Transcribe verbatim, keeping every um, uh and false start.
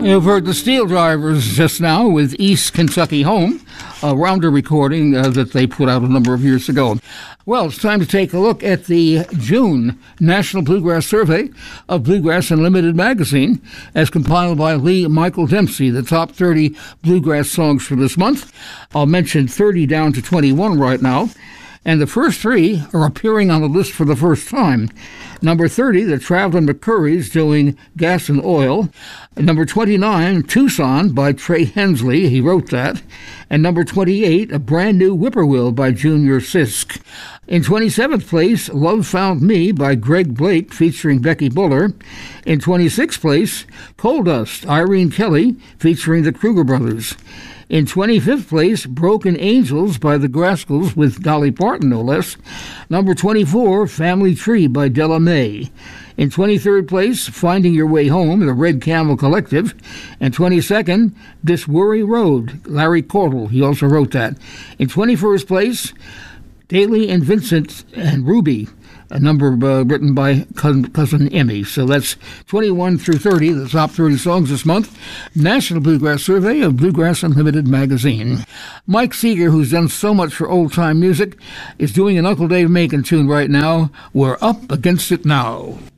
You've heard the Steel Drivers just now with East Kentucky Home, a rounder recording uh, that they put out a number of years ago. Well, it's time to take a look at the June National Bluegrass Survey of Bluegrass Unlimited magazine, as compiled by Lee Michael Dempsey, the top thirty bluegrass songs for this month. I'll mention thirty down to twenty-one right now. And the first three are appearing on the list for the first time. Number thirty, the Traveling McCourys doing Gas and Oil. Number twenty-nine, Tucson by Trey Hensley. He wrote that. And number twenty-eight, A Brand New Whippoorwill by Junior Sisk. In twenty-seventh place, Love Found Me by Greg Blake featuring Becky Buller. In twenty-sixth place, Coal Dust, Irene Kelly featuring the Kruger Brothers. In twenty-fifth place, Broken Angels by the Grascals with Dolly Parton, no less. Number twenty-four, Family Tree by Della Mae. In twenty-third place, Finding Your Way Home, the Red Camel Collective. And twenty-second, This Worry Road, Larry Cordell. He also wrote that. In twenty-first place, Daly and Vincent and Ruby, a number uh, written by cousin, cousin Emmy. So that's twenty-one through thirty, the top thirty songs this month. National Bluegrass Survey of Bluegrass Unlimited magazine. Mike Seeger, who's done so much for old-time music, is doing an Uncle Dave Macon tune right now. We're Up Against It Now.